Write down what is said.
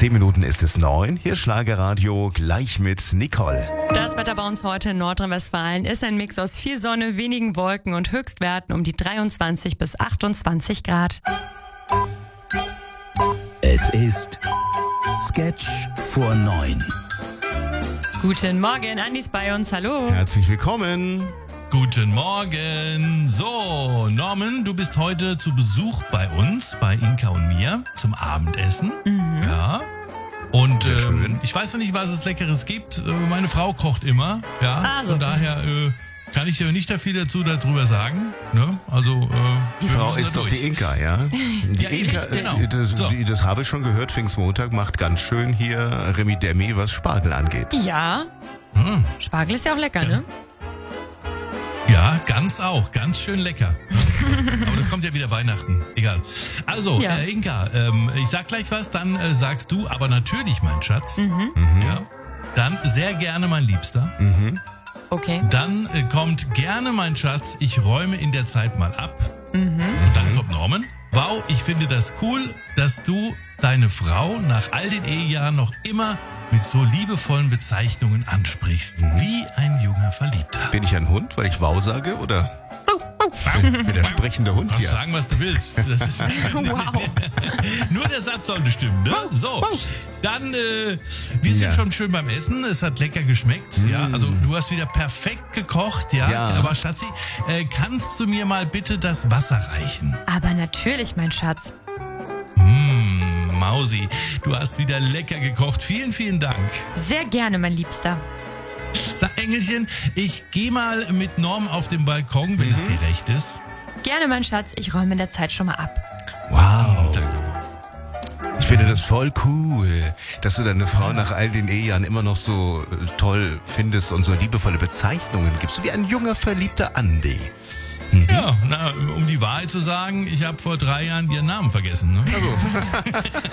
10 Minuten ist es 9. Hier Schlagerradio, gleich mit Nicole. Das Wetter bei uns heute in Nordrhein-Westfalen ist ein Mix aus viel Sonne, wenigen Wolken und Höchstwerten um die 23 bis 28 Grad. Es ist Sketch vor 9. Guten Morgen, Andi ist bei uns, hallo. Herzlich willkommen. Guten Morgen. So, Norman, du bist heute zu Besuch bei uns, bei Inka und mir, zum Abendessen. Ja. Und Sehr schön. ich weiß noch nicht, was es Leckeres gibt. Meine Frau kocht immer. Ja. Also. Von daher kann ich nicht viel darüber sagen. Ne? Also, Die Frau ist doch die Inka, ja? Die Ja, Inka, richtig, genau. das habe ich schon gehört, Pfingstmontag macht ganz schön hier Remi Demi, was Spargel angeht. Ja, Spargel ist ja auch lecker, ne? Ja, ganz schön lecker. Aber das kommt ja wieder Weihnachten. Egal. Also, Ja. Inka, ich sag gleich was, dann sagst du, aber natürlich, mein Schatz. Ja. Dann sehr gerne, mein Liebster. Okay. Dann kommt gerne, mein Schatz, ich räume in der Zeit mal ab. Und dann kommt Norman. Wow, ich finde das cool, dass du deine Frau nach all den Ehejahren noch immer mit so liebevollen Bezeichnungen ansprichst. Wie ein junger Verliebter. Bin ich ein Hund, weil ich Wow sage, oder? Bin der sprechende Hund Kannst hier. sagen, was du willst. Das ist Wow. Nur der Satz sollte stimmen, ne? So, dann, wir sind schon schön beim Essen. Es hat lecker geschmeckt. Ja, also du hast wieder perfekt gekocht, ja. Ja. Aber Schatzi, kannst du mir mal bitte das Wasser reichen? Aber natürlich, mein Schatz. Mausi, du hast wieder lecker gekocht. Vielen, vielen Dank. Sehr gerne, mein Liebster. Sag, Engelchen, ich gehe mal mit Norm auf den Balkon, wenn es dir recht ist. Gerne, mein Schatz, ich räume in der Zeit schon mal ab. Wow. Ich finde das voll cool, dass du deine Frau nach all den Ehejahren immer noch so toll findest und so liebevolle Bezeichnungen gibst, wie ein junger, verliebter Andi. Ja, na, um die Wahrheit zu sagen, ich habe vor 3 Jahren ihren Namen vergessen. Ne?